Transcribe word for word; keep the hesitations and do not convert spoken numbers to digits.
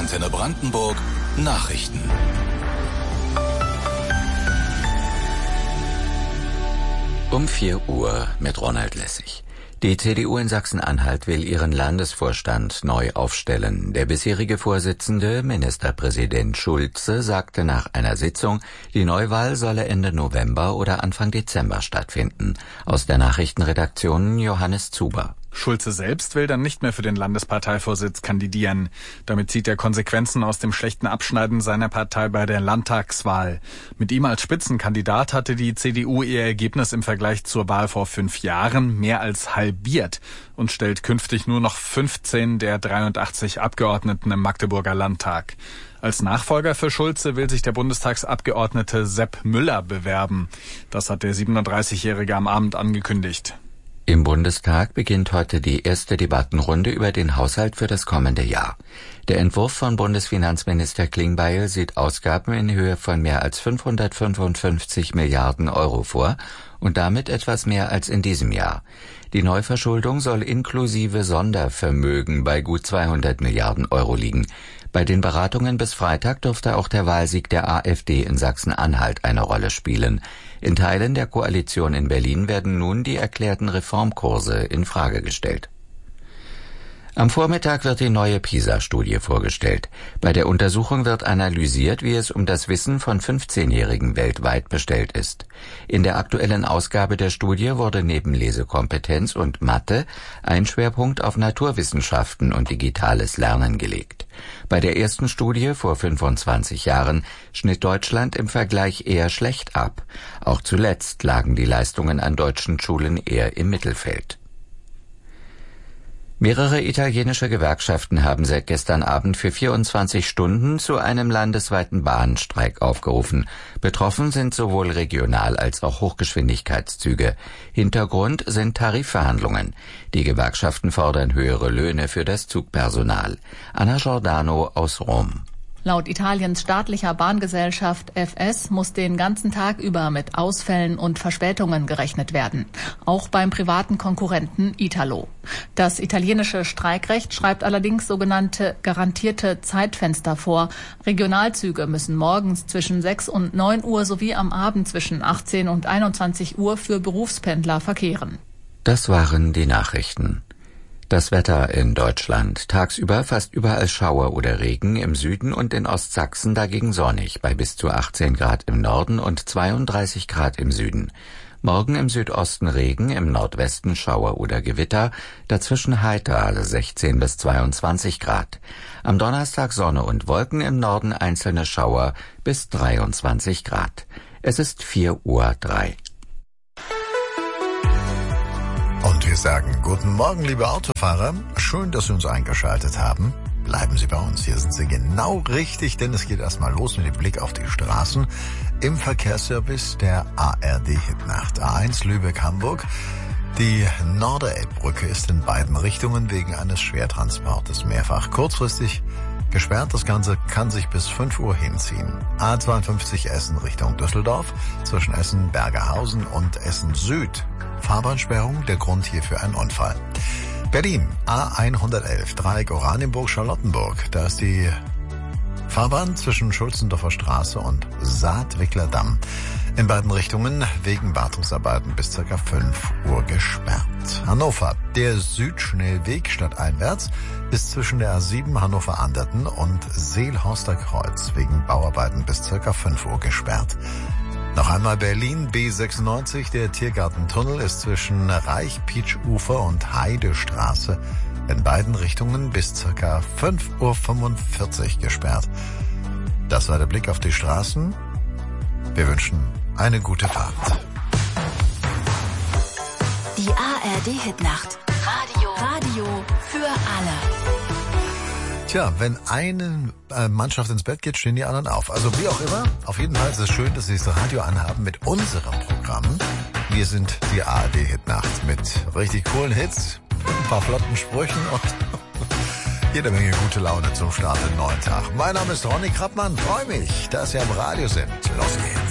Antenne Brandenburg Nachrichten. Um vier Uhr mit Ronald Lessig. Die C D U in Sachsen-Anhalt will ihren Landesvorstand neu aufstellen. Der bisherige Vorsitzende, Ministerpräsident Schulze, sagte nach einer Sitzung, die Neuwahl solle Ende November oder Anfang Dezember stattfinden. Aus der Nachrichtenredaktion Johannes Zuber. Schulze selbst will dann nicht mehr für den Landesparteivorsitz kandidieren. Damit zieht er Konsequenzen aus dem schlechten Abschneiden seiner Partei bei der Landtagswahl. Mit ihm als Spitzenkandidat hatte die C D U ihr Ergebnis im Vergleich zur Wahl vor fünf Jahren mehr als halbiert und stellt künftig nur noch fünfzehn der dreiundachtzig Abgeordneten im Magdeburger Landtag. Als Nachfolger für Schulze will sich der Bundestagsabgeordnete Sepp Müller bewerben. Das hat der siebenunddreißigjährige am Abend angekündigt. Im Bundestag beginnt heute die erste Debattenrunde über den Haushalt für das kommende Jahr. Der Entwurf von Bundesfinanzminister Klingbeil sieht Ausgaben in Höhe von mehr als fünfhundertfünfundfünfzig Milliarden Euro vor und damit etwas mehr als in diesem Jahr. Die Neuverschuldung soll inklusive Sondervermögen bei gut zweihundert Milliarden Euro liegen. Bei den Beratungen bis Freitag dürfte auch der Wahlsieg der AfD in Sachsen-Anhalt eine Rolle spielen. In Teilen der Koalition in Berlin werden nun die erklärten Reformkurse in Frage gestellt. Am Vormittag wird die neue PISA-Studie vorgestellt. Bei der Untersuchung wird analysiert, wie es um das Wissen von fünfzehnjährigen weltweit bestellt ist. In der aktuellen Ausgabe der Studie wurde neben Lesekompetenz und Mathe ein Schwerpunkt auf Naturwissenschaften und digitales Lernen gelegt. Bei der ersten Studie vor fünfundzwanzig Jahren schnitt Deutschland im Vergleich eher schlecht ab. Auch zuletzt lagen die Leistungen an deutschen Schulen eher im Mittelfeld. Mehrere italienische Gewerkschaften haben seit gestern Abend für vierundzwanzig Stunden zu einem landesweiten Bahnstreik aufgerufen. Betroffen sind sowohl Regional- als auch Hochgeschwindigkeitszüge. Hintergrund sind Tarifverhandlungen. Die Gewerkschaften fordern höhere Löhne für das Zugpersonal. Anna Giordano aus Rom. Laut Italiens staatlicher Bahngesellschaft F S muss den ganzen Tag über mit Ausfällen und Verspätungen gerechnet werden. Auch beim privaten Konkurrenten Italo. Das italienische Streikrecht schreibt allerdings sogenannte garantierte Zeitfenster vor. Regionalzüge müssen morgens zwischen sechs und neun Uhr sowie am Abend zwischen achtzehn und einundzwanzig Uhr für Berufspendler verkehren. Das waren die Nachrichten. Das Wetter in Deutschland. Tagsüber fast überall Schauer oder Regen, im Süden und in Ostsachsen dagegen sonnig, bei bis zu achtzehn Grad im Norden und zweiunddreißig Grad im Süden. Morgen im Südosten Regen, im Nordwesten Schauer oder Gewitter, dazwischen heiter sechzehn bis zweiundzwanzig Grad. Am Donnerstag Sonne und Wolken, im Norden einzelne Schauer bis dreiundzwanzig Grad. Es ist vier Uhr drei. Und wir sagen guten Morgen, liebe Autofahrer. Schön, dass Sie uns eingeschaltet haben. Bleiben Sie bei uns. Hier sind Sie genau richtig, denn es geht erstmal los mit dem Blick auf die Straßen im Verkehrsservice der A R D-Hitnacht. A eins Lübeck-Hamburg. Die Norderelbbrücke ist in beiden Richtungen wegen eines Schwertransportes mehrfach kurzfristig gesperrt. Das Ganze kann sich bis fünf Uhr hinziehen. A zweiundfünfzig Essen Richtung Düsseldorf zwischen Essen-Bergerhausen und Essen Süd. Fahrbahnsperrung, der Grund hierfür ein Unfall. Berlin, A hundertelf, Dreieck Oranienburg-Charlottenburg. Da ist die Fahrbahn zwischen Schulzendorfer Straße und Saatwickler Damm in beiden Richtungen wegen Wartungsarbeiten bis ca. fünf Uhr gesperrt. Hannover, der Südschnellweg stadteinwärts ist zwischen der A sieben Hannover-Anderten und Seelhorster Kreuz wegen Bauarbeiten bis ca. fünf Uhr gesperrt. Noch einmal Berlin, B sechsundneunzig, der Tiergartentunnel ist zwischen Reich-Pietsch-Ufer und Heidestraße in beiden Richtungen bis ca. fünf Uhr fünfundvierzig gesperrt. Das war der Blick auf die Straßen. Wir wünschen eine gute Fahrt. Die A R D-Hitnacht. Radio. Radio für alle. Tja, wenn eine äh, Mannschaft ins Bett geht, stehen die anderen auf. Also wie auch immer, auf jeden Fall ist es schön, dass Sie das Radio anhaben mit unserem Programm. Wir sind die A R D-Hitnacht mit richtig coolen Hits, ein paar flotten Sprüchen und jede Menge gute Laune zum Start im neuen Tag. Mein Name ist Ronny Krappmann, freue mich, dass Sie am Radio sind. Los geht's.